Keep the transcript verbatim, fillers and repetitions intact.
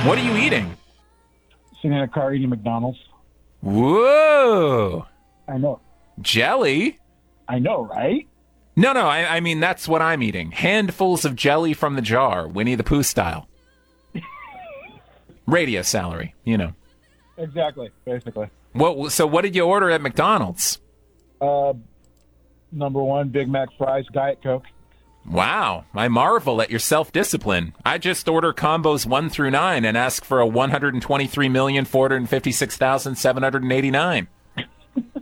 What are you eating? Sitting in a car eating McDonald's. Whoa. I know. Jelly? I know, right? No, no, I, I mean, that's what I'm eating. Handfuls of jelly from the jar, Winnie the Pooh style. Radio salary, you know. Exactly, basically. What? So what did you order at McDonald's? Uh, number one, Big Mac fries, Diet Coke. Wow, I marvel at your self-discipline. I just order combos one through nine and ask for a one hundred twenty-three million four hundred fifty-six thousand seven hundred eighty-nine.